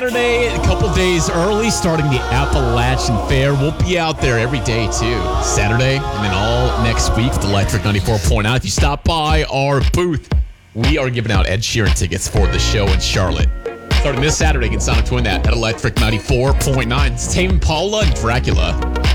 Saturday, a couple days early, starting the Appalachian Fair. We'll be out there every day, too. Saturday, and then all next week with Electric 94.9. If you stop by our booth, we are giving out Ed Sheeran tickets for the show in Charlotte. Starting this Saturday, you can sign up to win that at Electric 94.9. It's Tame Impala and Dracula.